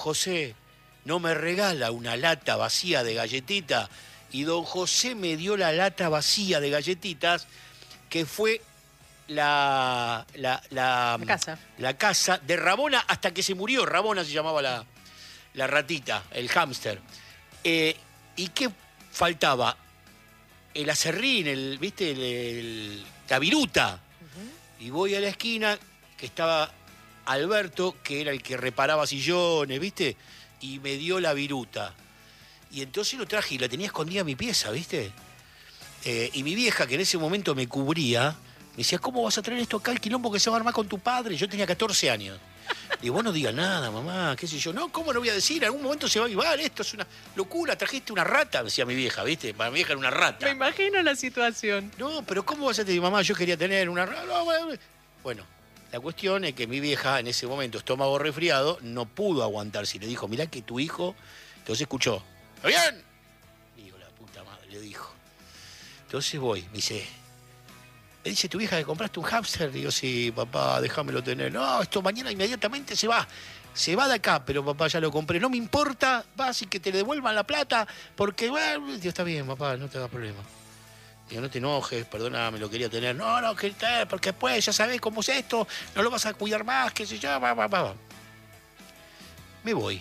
José no me regala una lata vacía de galletitas. Y don José me dio la lata vacía de galletitas, que fue la casa de Rabona hasta que se murió. Rabona se llamaba la ratita, el hámster. ¿Y qué faltaba? El aserrín, ¿viste? La viruta. Y voy a la esquina, que estaba Alberto, que era el que reparaba sillones, ¿viste? Y me dio la viruta. Y entonces lo traje y la tenía escondida en mi pieza, ¿viste? Y mi vieja, que en ese momento me cubría, me decía, ¿cómo vas a traer esto acá, el quilombo que se va a armar con tu padre? Yo tenía 14 años. Digo, vos no digas nada, mamá, qué sé yo. No, ¿cómo no voy a decir? En algún momento se va a avivar, esto es una locura, trajiste una rata, me decía mi vieja, ¿viste? Para mi vieja era una rata. Me imagino la situación. No, pero ¿cómo vas a decir, mamá, yo quería tener una rata? No, bueno, la cuestión es que mi vieja, en ese momento, estómago resfriado, no pudo aguantarse. Y le dijo, mirá que tu hijo... Entonces escuchó, ¿está bien? Digo, la puta madre, le dijo. Entonces voy, me dice tu vieja que compraste un hámster. Digo, sí, papá, déjamelo tener. No, esto mañana inmediatamente se va de acá, pero papá, ya lo compré. No me importa, vas y que te devuelvan la plata, porque, bueno, digo, está bien, papá, no te hagas problema. Digo, no te enojes, perdóname, lo quería tener. No, porque después ya sabés cómo es esto, no lo vas a cuidar más, qué sé yo, va. Me voy.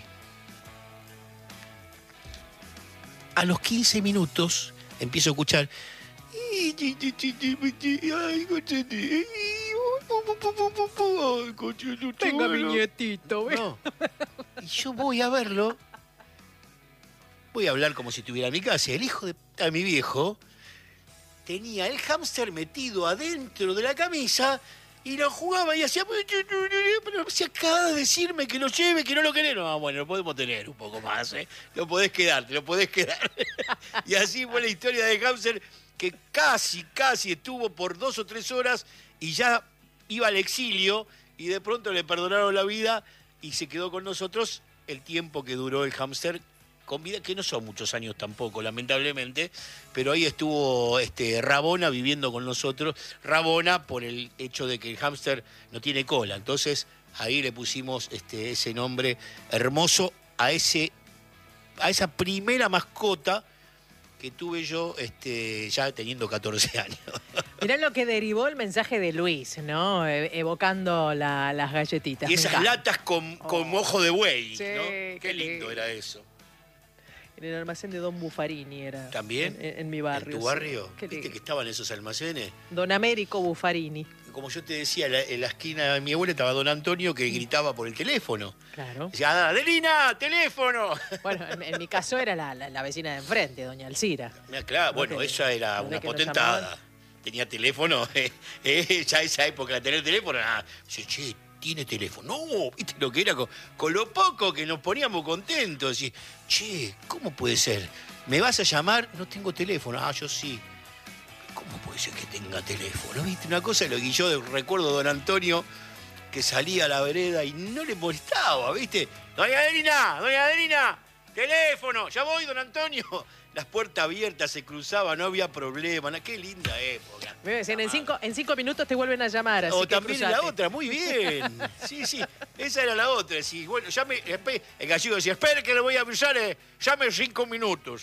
A los 15 minutos empiezo a escuchar... Venga, mi nietito. No. Y yo voy a verlo. Voy a hablar como si estuviera en mi casa. El hijo de mi viejo tenía el hámster metido adentro de la camisa y lo jugaba y hacía... Pero se acaba de decirme que lo lleve, que no lo querés. No, bueno, lo podemos tener un poco más, ¿eh? Te lo podés quedar. Y así fue la historia de hámster, que casi estuvo por 2 o 3 horas y ya iba al exilio y de pronto le perdonaron la vida y se quedó con nosotros el tiempo que duró el hámster con vida, que no son muchos años tampoco, lamentablemente, pero ahí estuvo Rabona viviendo con nosotros. Rabona por el hecho de que el hámster no tiene cola, entonces ahí le pusimos ese nombre hermoso a esa primera mascota que tuve yo ya teniendo 14 años. Mirá lo que derivó el mensaje de Luis, ¿no? Evocando las galletitas. Y esas latas con ojo de buey, sí, ¿no? Qué lindo era eso. En el almacén de Don Buffarini era. ¿También? En mi barrio. ¿En tu barrio? Sí. ¿Viste que estaban esos almacenes? Don Américo Buffarini. Como yo te decía, en la esquina de mi abuela estaba Don Antonio, que gritaba por el teléfono. Claro. Decía, Adelina, teléfono. Bueno, en mi caso era la vecina de enfrente, doña Alcira. Claro, bueno, ella era una potentada. Tenía teléfono, ya esa época de tener teléfono, dice, che, tiene teléfono. No, viste lo que era con lo poco que nos poníamos contentos. Y, che, ¿cómo puede ser? ¿Me vas a llamar? No tengo teléfono. Ah, yo sí. ¿Cómo puede ser que tenga teléfono? ¿Viste? Una cosa, lo que yo recuerdo a don Antonio, que salía a la vereda y no le molestaba, ¿viste? Doña Adelina, teléfono, ya voy, don Antonio. Las puertas abiertas, se cruzaban, no había problema. Qué linda época. Me decían, en 5 minutos te vuelven a llamar. Así o que también la otra, muy bien. Sí, esa era la otra. Sí, bueno, el gallego decía, espere que le voy a avisar, llame en 5 minutos.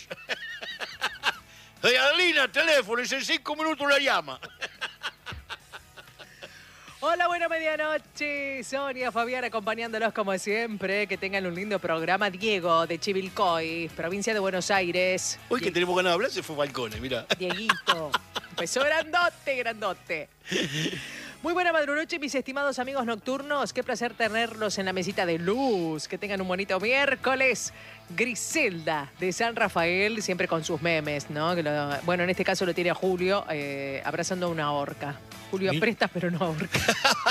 Doña Adelina, teléfono, y en 5 minutos la llama. Hola, buena medianoche. Sonia, Fabián, acompañándolos como siempre. Que tengan un lindo programa. Diego, de Chivilcoy, provincia de Buenos Aires. Hoy que tenemos ganas de hablar, se fue Falcone, mirá. Dieguito. Empezó grandote. Muy buena madrunoche, mis estimados amigos nocturnos. Qué placer tenerlos en la mesita de luz. Que tengan un bonito miércoles. Griselda, de San Rafael, siempre con sus memes, ¿no? Bueno, en este caso lo tiene a Julio abrazando a una orca. Julio aprieta, pero no ahorca.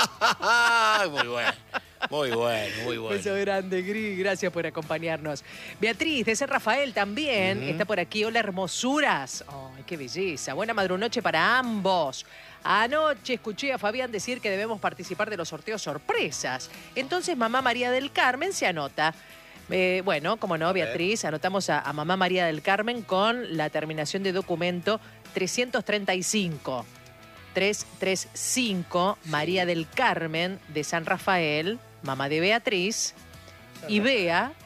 Muy bueno. Beso grande, Gris. Gracias por acompañarnos. Beatriz, de San Rafael, también está por aquí. Hola, hermosuras. Ay, qué belleza. Buena madrunoche para ambos. Anoche escuché a Fabián decir que debemos participar de los sorteos sorpresas. Entonces, mamá María del Carmen se anota. Bueno, como no, Beatriz, anotamos a mamá María del Carmen con la terminación de documento 335. 335, María del Carmen, de San Rafael, mamá de Beatriz. y vea